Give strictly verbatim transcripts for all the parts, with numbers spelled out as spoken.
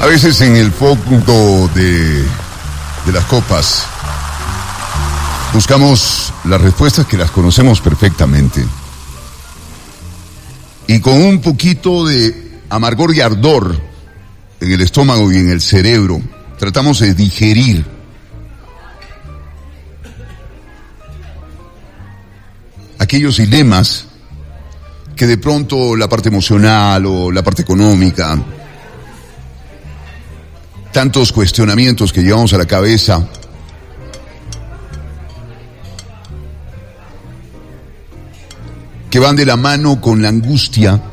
A veces en el fondo de, de las copas buscamos las respuestas que las conocemos perfectamente. Y con un poquito de amargor y ardor en el estómago y en el cerebro, tratamos de digerir aquellos dilemas que de pronto la parte emocional o la parte económica, tantos cuestionamientos que llevamos a la cabeza, que van de la mano con la angustia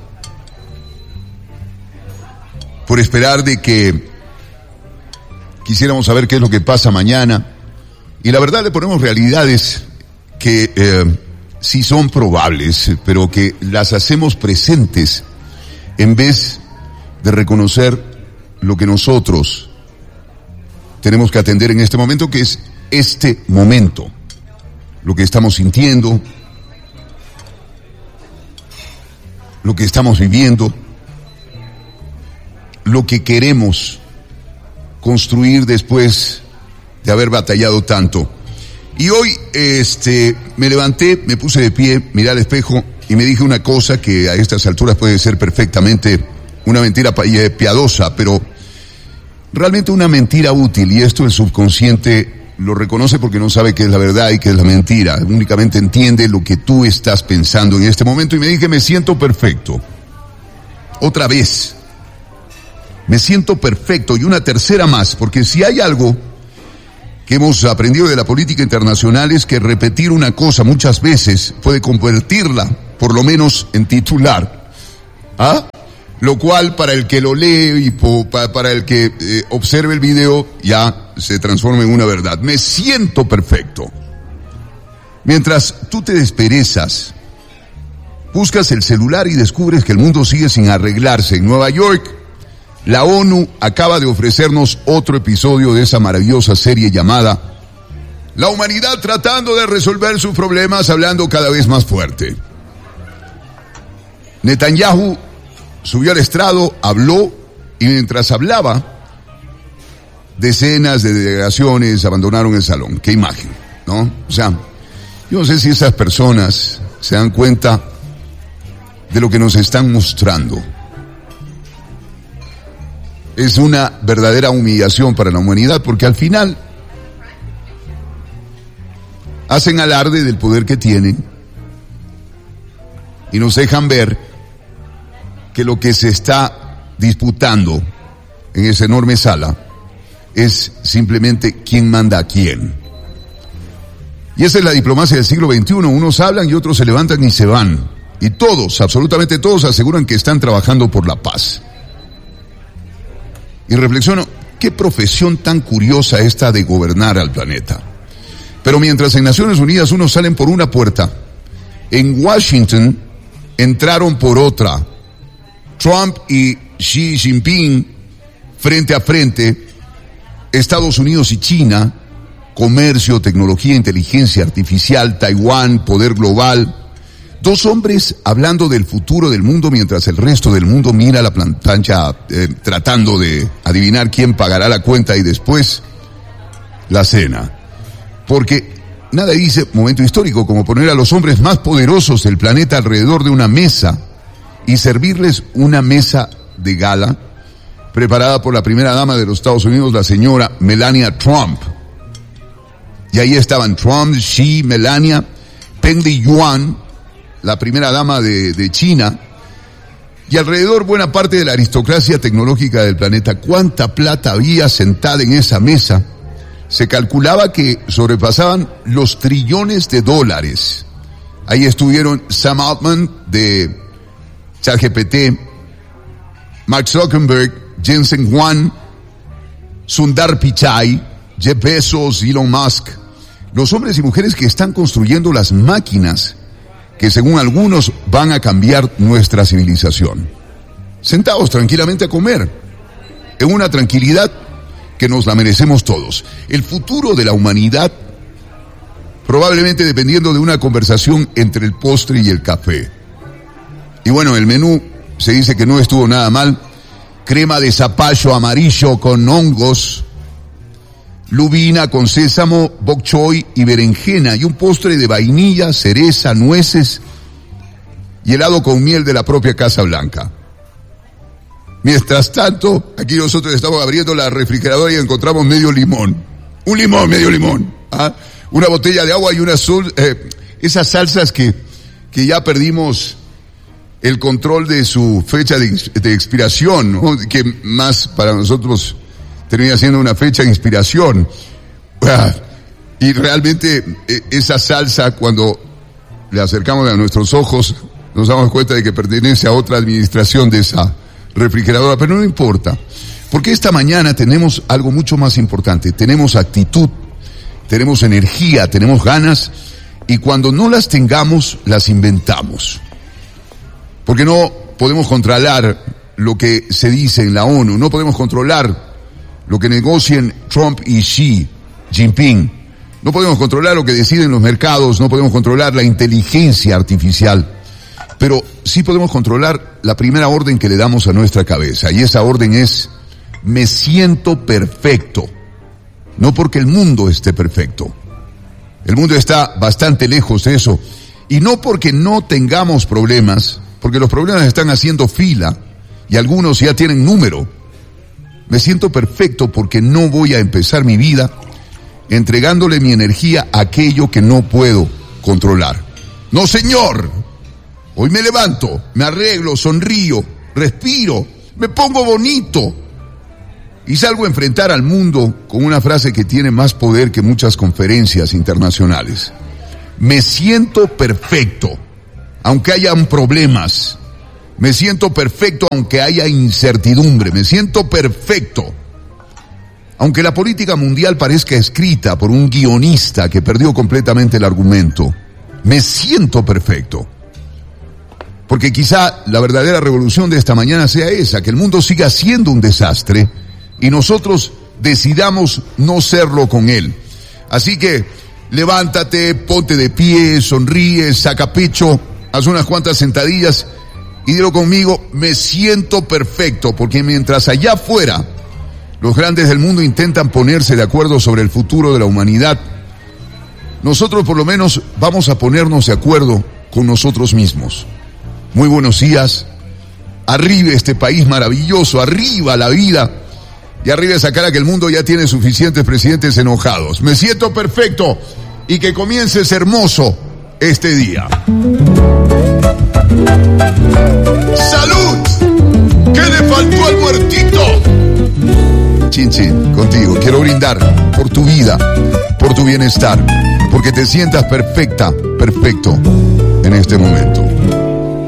por esperar de que quisiéramos saber qué es lo que pasa mañana, y la verdad le ponemos realidades que eh, sí son probables, pero que las hacemos presentes en vez de reconocer lo que nosotros tenemos que atender en este momento, que es este momento, lo que estamos sintiendo, lo que estamos viviendo, lo que queremos construir después de haber batallado tanto. Y hoy, este, me levanté, me puse de pie, miré al espejo y me dije una cosa que a estas alturas puede ser perfectamente una mentira piadosa, pero realmente una mentira útil, y esto el subconsciente lo reconoce porque no sabe qué es la verdad y qué es la mentira, únicamente entiende lo que tú estás pensando en este momento. Y me dije, me siento perfecto. Otra vez. Me siento perfecto, y una tercera más, porque si hay algo que hemos aprendido de la política internacional es que repetir una cosa muchas veces puede convertirla, por lo menos, en titular. ¿Ah? Lo cual, para el que lo lee y po, pa, para el que eh, observe el video, ya se transforma en una verdad. Me siento perfecto. Mientras tú te desperezas, buscas el celular y descubres que el mundo sigue sin arreglarse. En Nueva York, la ONU acaba de ofrecernos otro episodio de esa maravillosa serie llamada La humanidad tratando de resolver sus problemas, hablando cada vez más fuerte. Netanyahu subió al estrado, habló, y mientras hablaba, decenas de delegaciones abandonaron el salón. Qué imagen, ¿no? O sea, yo no sé si esas personas se dan cuenta de lo que nos están mostrando. Es una verdadera humillación para la humanidad, porque al final hacen alarde del poder que tienen y nos dejan ver que lo que se está disputando en esa enorme sala es simplemente quién manda a quién. Y esa es la diplomacia del siglo veintiuno. Unos hablan y otros se levantan y se van. Y todos, absolutamente todos, aseguran que están trabajando por la paz. Y reflexiono, qué profesión tan curiosa esta de gobernar al planeta. Pero mientras en Naciones Unidas unos salen por una puerta, en Washington entraron por otra. Trump y Xi Jinping frente a frente, Estados Unidos y China, comercio, tecnología, inteligencia artificial, Taiwán, poder global. Dos hombres hablando del futuro del mundo mientras el resto del mundo mira la plancha eh, tratando de adivinar quién pagará la cuenta y después la cena. Porque nada dice momento histórico como poner a los hombres más poderosos del planeta alrededor de una mesa y servirles una mesa de gala preparada por la primera dama de los Estados Unidos, la señora Melania Trump. Y ahí estaban Trump, Xi, Melania, Peng Liyuan, la primera dama de, de China, y alrededor buena parte de la aristocracia tecnológica del planeta. ¿Cuánta plata había sentada en esa mesa? Se calculaba que sobrepasaban los trillones de dólares. Ahí estuvieron Sam Altman de ChatGPT, Mark Zuckerberg, Jensen Huang, Sundar Pichai, Jeff Bezos, Elon Musk, los hombres y mujeres que están construyendo las máquinas que según algunos van a cambiar nuestra civilización. Sentados tranquilamente a comer, en una tranquilidad que nos la merecemos todos. El futuro de la humanidad, probablemente dependiendo de una conversación entre el postre y el café. Y bueno, el menú se dice que no estuvo nada mal. crema de zapallo amarillo con hongos, lubina con sésamo, bok choy y berenjena, y un postre de vainilla, cereza, nueces y helado con miel de la propia Casa Blanca. Mientras tanto, aquí nosotros estamos abriendo la refrigeradora y encontramos medio limón. Un limón, medio limón. ¿Ah? Una botella de agua y una sol, eh, esas salsas que, que ya perdimos el control de su fecha de, de expiración, ¿no? Que más para nosotros termina siendo una fecha de inspiración. Ah, y realmente eh, esa salsa, cuando le acercamos a nuestros ojos, nos damos cuenta de que pertenece a otra administración de esa refrigeradora, pero no importa, porque esta mañana tenemos algo mucho más importante. Tenemos actitud, tenemos energía, tenemos ganas, y cuando no las tengamos, las inventamos. Porque no podemos controlar lo que se dice en la ONU, no podemos controlar lo que negocien Trump y Xi Jinping, no podemos controlar lo que deciden los mercados, no podemos controlar la inteligencia artificial, pero sí podemos controlar la primera orden que le damos a nuestra cabeza, y esa orden es: me siento perfecto. No porque el mundo esté perfecto. El mundo está bastante lejos de eso. Y no porque no tengamos problemas, porque los problemas están haciendo fila y algunos ya tienen número. Me siento perfecto porque no voy a empezar mi vida entregándole mi energía a aquello que no puedo controlar. No, señor. Hoy me levanto, me arreglo, sonrío, respiro, me pongo bonito y salgo a enfrentar al mundo con una frase que tiene más poder que muchas conferencias internacionales. Me siento perfecto, aunque hayan problemas. Me siento perfecto, aunque haya incertidumbre. Me siento perfecto, aunque la política mundial parezca escrita por un guionista que perdió completamente el argumento. Me siento perfecto. Porque quizá la verdadera revolución de esta mañana sea esa, que el mundo siga siendo un desastre y nosotros decidamos no serlo con él. Así que levántate, ponte de pie, sonríe, saca pecho, haz unas cuantas sentadillas y dilo conmigo: me siento perfecto, porque mientras allá afuera los grandes del mundo intentan ponerse de acuerdo sobre el futuro de la humanidad, nosotros por lo menos vamos a ponernos de acuerdo con nosotros mismos. Muy buenos días, arriba este país maravilloso, arriba la vida, y arriba esa cara que el mundo ya tiene suficientes presidentes enojados. Me siento perfecto y que comiences hermoso este día. ¡Salud! ¿Qué le faltó al muertito? Chin chin, contigo, quiero brindar por tu vida, por tu bienestar, porque te sientas perfecta, perfecto en este momento.